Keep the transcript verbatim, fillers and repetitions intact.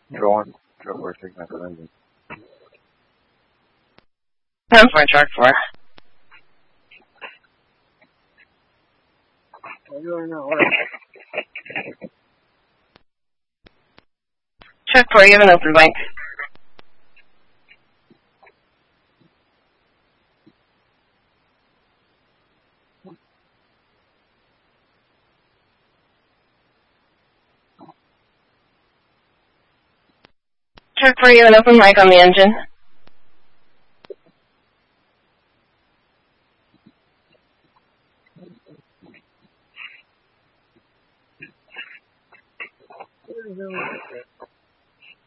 Go on. Go for a signal for engine. ten four, track four. Track four, you have an open blank. Track four, you have an open mic on the engine.